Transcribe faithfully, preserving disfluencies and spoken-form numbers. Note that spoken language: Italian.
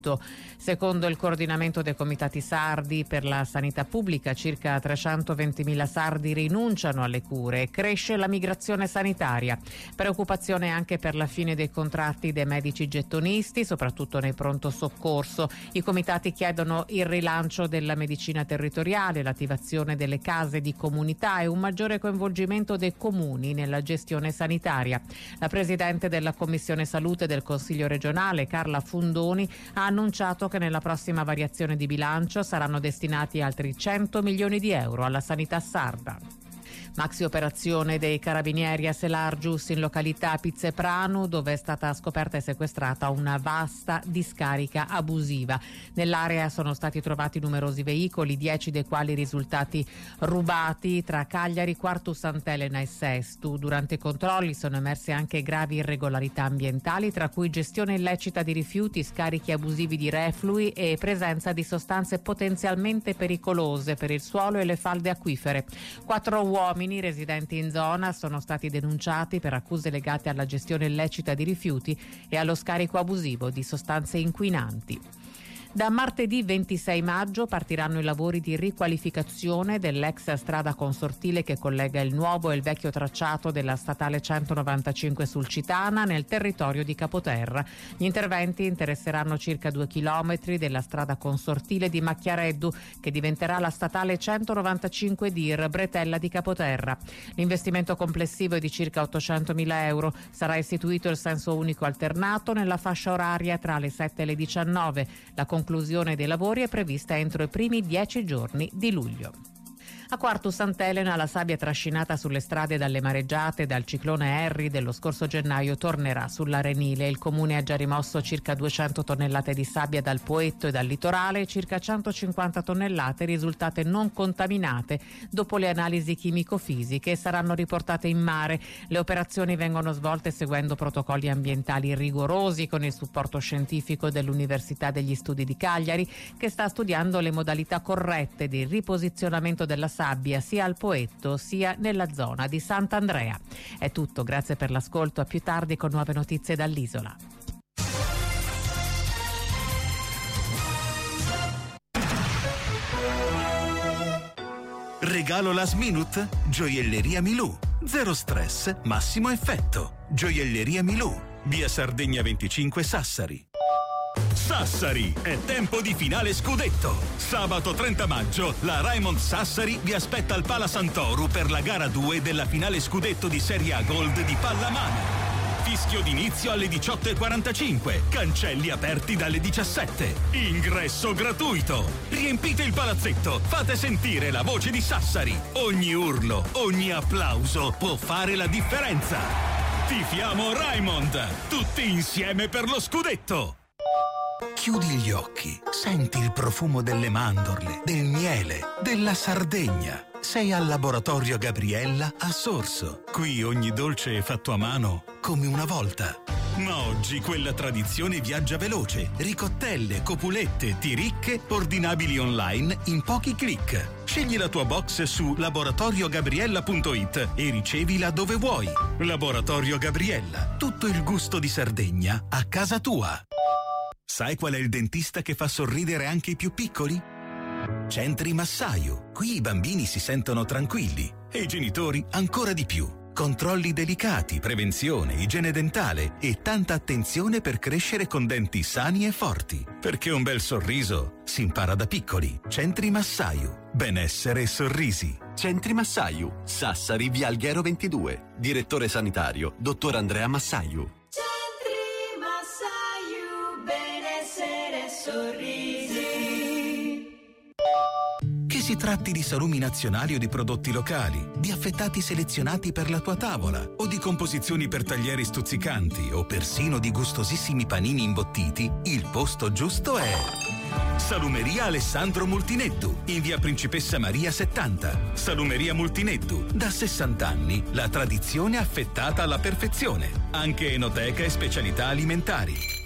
Secondo il coordinamento dei comitati sardi per la sanità pubblica, circa trecentoventimila sardi rinunciano alle cure e cresce la migrazione sanitaria. Preoccupazione anche per la fine dei contratti dei medici gettonisti, soprattutto nei pronto soccorso. I comitati chiedono il rilancio della medicina territoriale, l'attivazione delle case di comunità e un maggiore coinvolgimento dei comuni nella gestione sanitaria. La presidente della Commissione Salute del Consiglio regionale, Carla Fundoni, ha annunciato che nella prossima variazione di bilancio saranno destinati altri cento milioni di euro alla sanità sarda. Maxi operazione dei carabinieri a Selargius in località Pizzepranu, dove è stata scoperta e sequestrata una vasta discarica abusiva. Nell'area sono stati trovati numerosi veicoli, dieci dei quali risultati rubati tra Cagliari, Quartu Sant'Elena e Sestu. Durante i controlli sono emerse anche gravi irregolarità ambientali, tra cui gestione illecita di rifiuti, scarichi abusivi di reflui e presenza di sostanze potenzialmente pericolose per il suolo e le falde acquifere. Quattro uomini residenti in zona sono stati denunciati per accuse legate alla gestione illecita di rifiuti e allo scarico abusivo di sostanze inquinanti. Da martedì ventisei maggio partiranno i lavori di riqualificazione dell'ex strada consortile che collega il nuovo e il vecchio tracciato della statale centonovantacinque Sulcitana nel territorio di Capoterra. Gli interventi interesseranno circa due chilometri della strada consortile di Macchiareddu, che diventerà la statale centonovantacinque dir Bretella di Capoterra. L'investimento complessivo è di circa ottocentomila euro. Sarà istituito il senso unico alternato nella fascia oraria tra le sette e le diciannove. La conclusione dei lavori è prevista entro i primi dieci giorni di luglio. A Quartu Sant'Elena la sabbia trascinata sulle strade dalle mareggiate e dal ciclone Harry dello scorso gennaio tornerà sull'arenile. Il comune ha già rimosso circa duecento tonnellate di sabbia dal Poetto e dal litorale e circa centocinquanta tonnellate risultate non contaminate dopo le analisi chimico-fisiche e saranno riportate in mare. Le operazioni vengono svolte seguendo protocolli ambientali rigorosi con il supporto scientifico dell'Università degli Studi di Cagliari, che sta studiando le modalità corrette di riposizionamento della sabbia sia al Poetto sia nella zona di Sant'Andrea. È tutto, grazie per l'ascolto, a più tardi con nuove notizie dall'isola. Regalo last minute? Gioielleria Milù. Zero stress, massimo effetto. Gioielleria Milù, via Sardegna venticinque Sassari. Sassari, è tempo di finale scudetto. Sabato trenta maggio la Raimond Sassari vi aspetta al Pala Sant'Oru per la gara due della finale scudetto di Serie A Gold di pallamano. Fischio d'inizio alle diciotto e quarantacinque, cancelli aperti dalle diciassette. Ingresso gratuito. Riempite il palazzetto, fate sentire la voce di Sassari. Ogni urlo, ogni applauso può fare la differenza. Tifiamo Raimond, tutti insieme per lo scudetto. Chiudi gli occhi, senti il profumo delle mandorle, del miele, della Sardegna. Sei al Laboratorio Gabriella a Sorso. Qui ogni dolce è fatto a mano come una volta. Ma oggi quella tradizione viaggia veloce. Ricottelle, copulette, tiricche, ordinabili online in pochi click. Scegli la tua box su laboratorio gabriella punto it e ricevila dove vuoi. Laboratorio Gabriella, tutto il gusto di Sardegna a casa tua. Sai qual è il dentista che fa sorridere anche i più piccoli? Centri Massaio. Qui i bambini si sentono tranquilli e i genitori ancora di più. Controlli delicati, prevenzione, igiene dentale e tanta attenzione per crescere con denti sani e forti. Perché un bel sorriso si impara da piccoli. Centri Massaio. Benessere e sorrisi. Centri Massaio. Sassari, via Alghero ventidue. Direttore sanitario, dottor Andrea Massaio. Sorrisi. Che si tratti di salumi nazionali o di prodotti locali, di affettati selezionati per la tua tavola o di composizioni per taglieri stuzzicanti o persino di gustosissimi panini imbottiti, il posto giusto è Salumeria Alessandro Multineddu in via Principessa Maria settanta. Salumeria Multineddu, da sessanta anni, la tradizione affettata alla perfezione, anche enoteca e specialità alimentari.